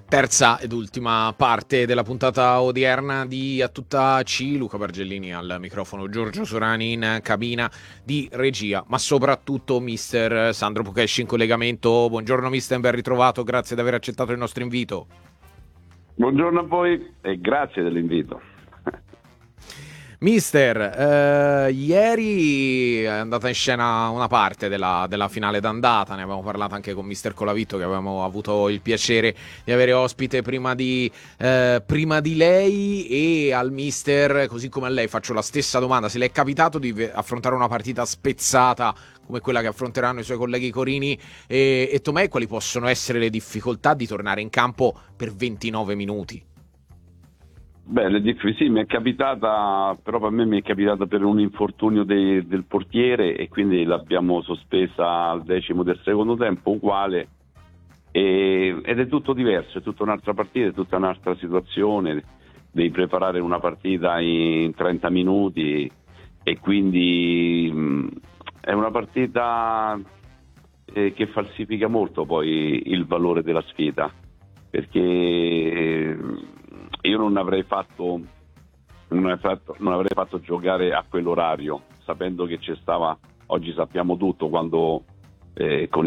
Terza ed ultima parte della puntata odierna di A Tutta C. Luca Bargellini al microfono, Giorgio Sorani in cabina di regia, ma soprattutto mister Sandro Pocesci in collegamento. Buongiorno mister, ben ritrovato, grazie di aver accettato il nostro invito. Buongiorno a voi e grazie dell'invito. Mister, ieri è andata in scena una parte della finale d'andata, ne avevamo parlato anche con mister Colavitto, che avevamo avuto il piacere di avere ospite prima di lei, e al mister, così come a lei, faccio la stessa domanda: se le è capitato di affrontare una partita spezzata come quella che affronteranno i suoi colleghi Corini e Tomei, quali possono essere le difficoltà di tornare in campo per 29 minuti? Beh, sì, mi è capitata, però per me mi è capitata per un infortunio del portiere e quindi l'abbiamo sospesa al 10° del secondo tempo, uguale, ed è tutto diverso, è tutta un'altra partita, è tutta un'altra situazione, devi preparare una partita in 30 minuti e quindi è una partita che falsifica molto poi il valore della sfida, perché io non avrei fatto giocare a quell'orario, sapendo che c'è stava, oggi sappiamo tutto, quando con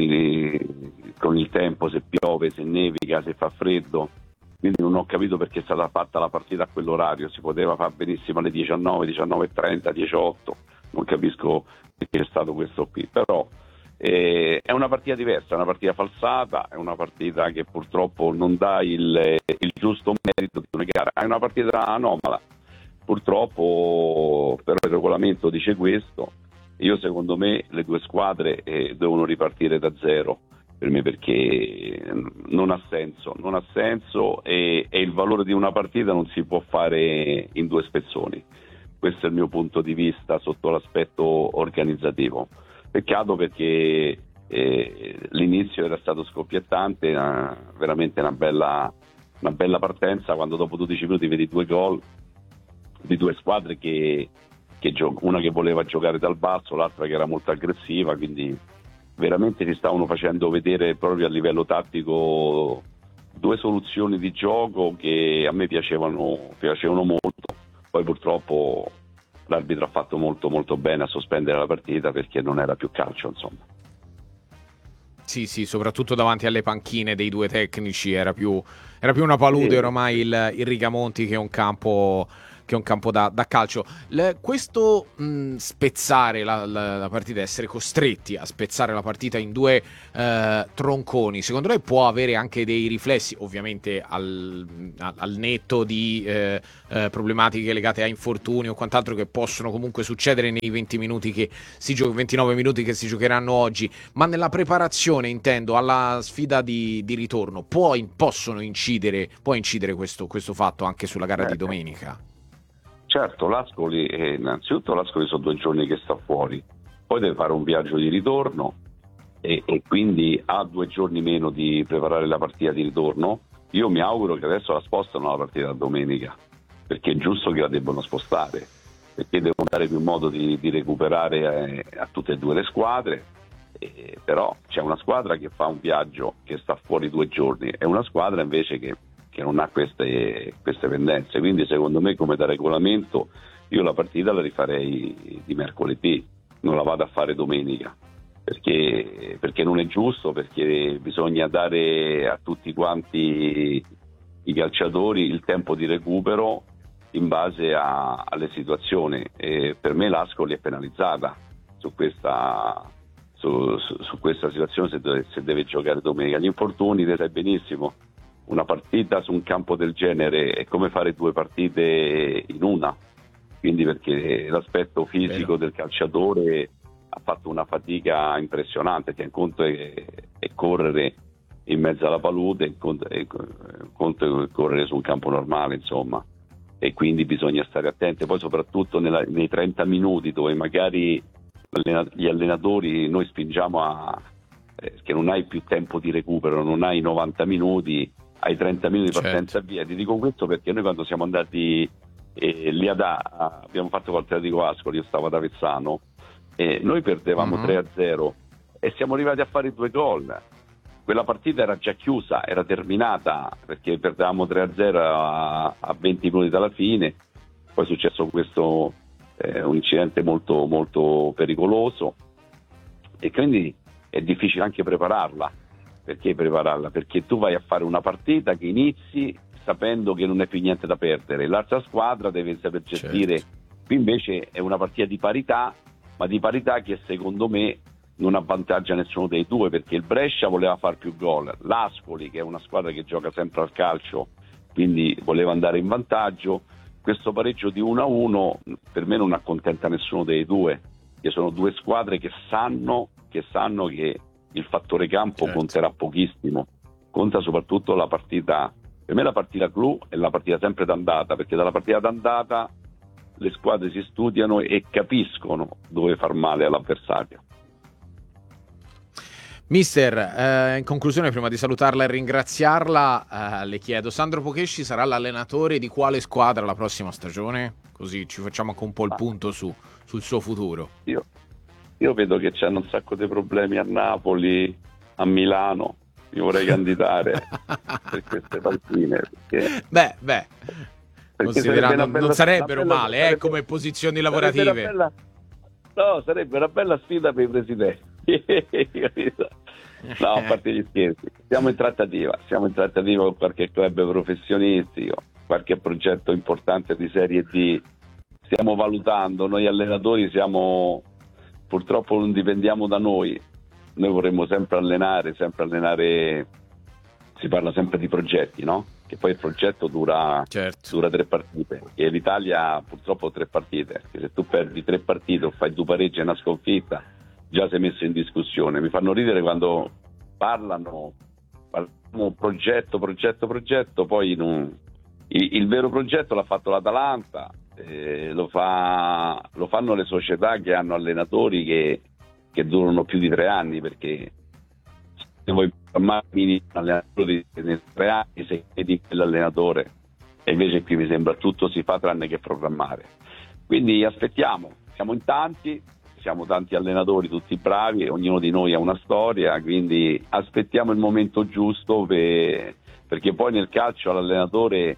il tempo, se piove, se nevica, se fa freddo, quindi non ho capito perché è stata fatta la partita a quell'orario. Si poteva fare benissimo alle 19, 19:30, 18, non capisco perché è stato questo qui, però è una partita diversa, è una partita falsata, è una partita che purtroppo non dà il giusto merito di una gara, è una partita anomala, purtroppo, però il regolamento dice questo. Io, secondo me, le due squadre devono ripartire da zero per me, perché non ha senso e il valore di una partita non si può fare in due spezzoni. Questo è il mio punto di vista sotto l'aspetto organizzativo. Peccato, perché l'inizio era stato scoppiettante, veramente una bella partenza, quando dopo 12 minuti vedi due gol di due squadre una che voleva giocare dal basso, l'altra che era molto aggressiva, quindi veramente si stavano facendo vedere proprio a livello tattico due soluzioni di gioco che a me piacevano molto. Poi purtroppo l'arbitro ha fatto molto molto bene a sospendere la partita, perché non era più calcio, insomma. Sì, soprattutto davanti alle panchine dei due tecnici era più una palude ormai il Rigamonti che è un campo da calcio. Questo spezzare la partita, essere costretti a spezzare la partita in due tronconi, secondo lei può avere anche dei riflessi, ovviamente al netto di problematiche legate a infortuni o quant'altro che possono comunque succedere nei 29 minuti che si giocheranno oggi, ma nella preparazione, intendo, alla sfida di ritorno può incidere questo fatto anche sulla gara di domenica? Certo, innanzitutto l'Ascoli sono 2 giorni che sta fuori, poi deve fare un viaggio di ritorno e quindi ha 2 giorni meno di preparare la partita di ritorno. Io mi auguro che adesso la spostano la partita da domenica, perché è giusto che la debbano spostare, perché devono dare più modo di recuperare a tutte e due le squadre, però c'è una squadra che fa un viaggio che sta fuori 2 giorni e una squadra invece che non ha queste pendenze. Quindi secondo me, come da regolamento, io la partita la rifarei di mercoledì, non la vado a fare domenica, perché non è giusto, perché bisogna dare a tutti quanti i calciatori il tempo di recupero in base alle situazioni. E per me l'Ascoli è penalizzata su questa situazione, se deve giocare domenica. Gli infortuni, le sai benissimo, una partita su un campo del genere è come fare 2 partite in una, quindi, perché l'aspetto fisico del calciatore ha fatto una fatica impressionante, che un conto è correre in mezzo alla palude, un conto è correre su un campo normale, insomma, e quindi bisogna stare attenti. Poi soprattutto nei 30 minuti dove magari gli allenatori, noi spingiamo che non hai più tempo di recupero, non hai 90 minuti, hai 30 minuti di partenza, via. Ti dico questo perché noi, quando siamo andati lì abbiamo fatto col Atletico Ascoli, io stavo ad Avezzano, e noi perdevamo 3-0 e siamo arrivati a fare 2 gol. quella partita era già chiusa, era terminata, perché perdevamo 3-0 a 20 minuti dalla fine. Poi è successo questo un incidente molto, molto pericoloso, e quindi è difficile anche prepararla. Perché prepararla? Perché tu vai a fare una partita che inizi sapendo che non è più niente da perdere, l'altra squadra deve saper gestire. Certo. Qui invece è una partita di parità, ma di parità che secondo me non avvantaggia nessuno dei due, perché il Brescia voleva far più gol, l'Ascoli, che è una squadra che gioca sempre al calcio, quindi voleva andare in vantaggio. Questo pareggio di 1-1 per me non accontenta nessuno dei due, che sono due squadre che sanno che il fattore campo conterà pochissimo, conta soprattutto la partita. Per me la partita clou è la partita sempre d'andata, perché dalla partita d'andata le squadre si studiano e capiscono dove far male all'avversario. Mister, in conclusione, prima di salutarla e ringraziarla, le chiedo, Sandro Pocesci sarà l'allenatore di quale squadra la prossima stagione? Così ci facciamo anche un po' il punto sul suo futuro. Io vedo che c'hanno un sacco di problemi a Napoli, a Milano. Io vorrei candidare per queste partite. Considerando non sarebbero male come posizioni lavorative. Sarebbe una bella sfida per i presidenti. No, a parte gli scherzi, siamo in trattativa con qualche club professionistico, qualche progetto importante di Serie D stiamo valutando. Noi allenatori purtroppo non dipendiamo da noi vorremmo sempre allenare, si parla sempre di progetti, no? Che poi il progetto dura 3 partite, e l'Italia purtroppo ha 3 partite, che se tu perdi 3 partite o fai 2 pareggi e una sconfitta già sei messo in discussione. Mi fanno ridere quando parlano progetto, poi il vero progetto l'ha fatto l'Atalanta, lo fanno le società che hanno allenatori che durano più di 3 anni, perché se vuoi formare allenatore di 3 anni sei di quell'allenatore, e invece qui mi sembra tutto si fa tranne che programmare. Quindi aspettiamo, siamo tanti allenatori, tutti bravi, e ognuno di noi ha una storia, quindi aspettiamo il momento giusto, perché poi nel calcio all'allenatore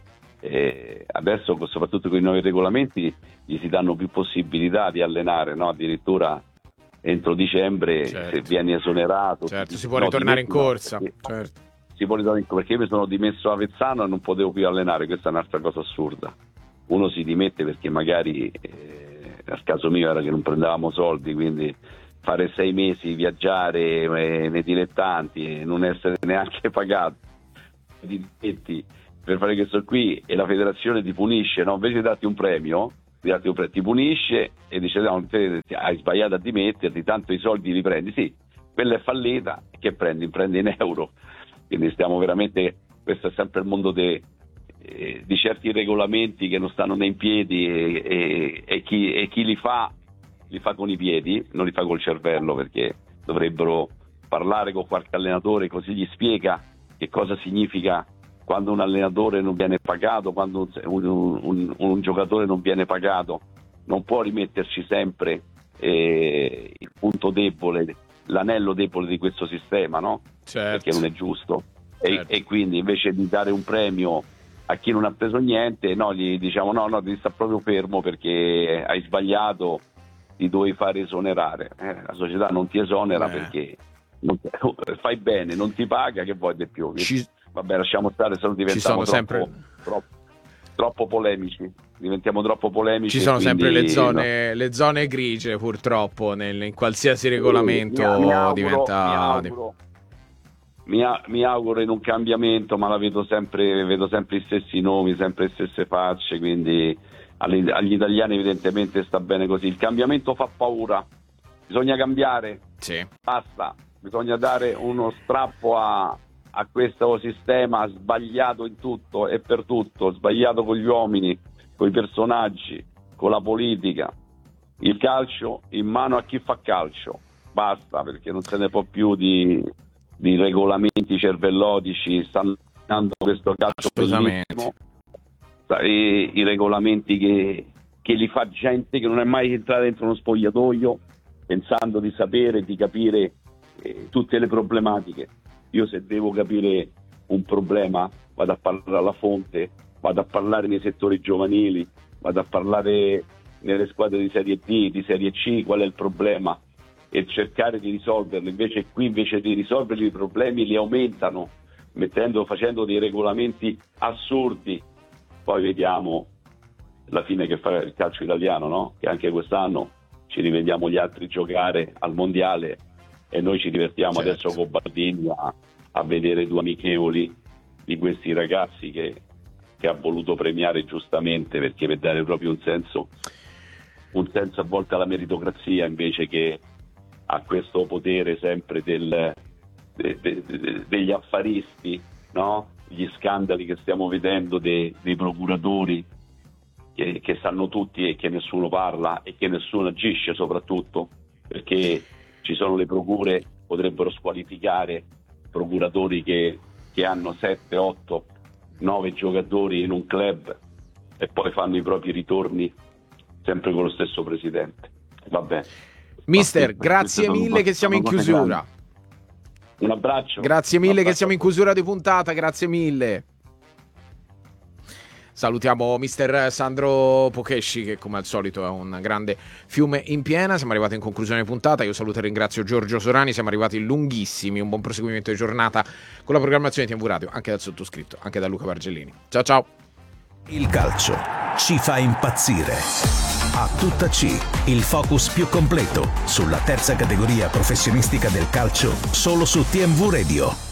adesso soprattutto con i nuovi regolamenti gli si danno più possibilità di allenare, no? Addirittura entro dicembre, se vieni esonerato si può ritornare in corsa, si può ritornare in corsa, perché io mi sono dimesso a Avezzano e non potevo più allenare. Questa è un'altra cosa assurda. Uno si dimette perché magari nel caso mio era che non prendevamo soldi, quindi fare 6 mesi, viaggiare nei dilettanti e non essere neanche pagato, ti dimetti per fare questo qui, e la federazione ti punisce, no? Invece di darti un premio, ti punisce e dice no, hai sbagliato a dimetterti, tanto i soldi li prendi. Sì, quella è fallita, che prendi in euro. Quindi stiamo veramente, questo è sempre il mondo di certi regolamenti che non stanno né in piedi, e chi li fa con i piedi, non li fa col cervello, perché dovrebbero parlare con qualche allenatore, così gli spiega che cosa significa quando un allenatore non viene pagato, quando un giocatore non viene pagato. Non può rimetterci sempre il punto debole, l'anello debole di questo sistema, no? Perché non è giusto. E quindi invece di dare un premio a chi non ha preso niente, no, gli diciamo no, devi stare proprio fermo perché hai sbagliato, ti dovevi fare esonerare. La società non ti esonera perché fai bene, non ti paga, che vuoi di più? Vabbè, lasciamo stare, se non diventiamo troppo polemici. Diventiamo troppo polemici. Ci sono sempre le zone grigie, purtroppo, in qualsiasi regolamento. Mi auguro in un cambiamento, ma la vedo sempre gli stessi nomi, sempre le stesse facce, quindi agli italiani evidentemente sta bene così. Il cambiamento fa paura, bisogna cambiare, basta, bisogna dare uno strappo a questo sistema sbagliato in tutto e per tutto, sbagliato con gli uomini, con i personaggi, con la politica. Il calcio in mano a chi fa calcio, basta, perché non se ne può più di regolamenti cervellotici. Stanno dando questo calcio bellissimo, i regolamenti che li fa gente che non è mai entrata dentro uno spogliatoio pensando di sapere, di capire tutte le problematiche. Io se devo capire un problema vado a parlare alla fonte, vado a parlare nei settori giovanili, vado a parlare nelle squadre di Serie D, di Serie C, qual è il problema, e cercare di risolverlo. Invece qui, invece di risolvere i problemi, li aumentano, facendo dei regolamenti assurdi. Poi vediamo la fine che fa il calcio italiano, no? Che anche quest'anno ci rivediamo gli altri giocare al mondiale e noi ci divertiamo adesso con Baldini a vedere 2 amichevoli di questi ragazzi che ha voluto premiare giustamente, perché per dare proprio un senso a volte alla meritocrazia, invece che a questo potere sempre degli affaristi, no? Gli scandali che stiamo vedendo dei procuratori che sanno tutti e che nessuno parla e che nessuno agisce, soprattutto perché ci sono le procure, potrebbero squalificare procuratori che hanno 7, 8, 9 giocatori in un club e poi fanno i propri ritorni sempre con lo stesso presidente. Va bene. Mister, grazie mille che siamo in chiusura. Un abbraccio. Grazie mille che siamo in chiusura di puntata, grazie mille. Salutiamo mister Sandro Pocesci, che come al solito è un grande fiume in piena. Siamo arrivati in conclusione di puntata. Io saluto e ringrazio Giorgio Sorani. Siamo arrivati lunghissimi. Un buon proseguimento di giornata con la programmazione di TV Radio, anche dal sottoscritto, anche da Luca Bargellini. Ciao ciao. Il calcio ci fa impazzire. A tutta C, il focus più completo sulla terza categoria professionistica del calcio, solo su TMV Radio.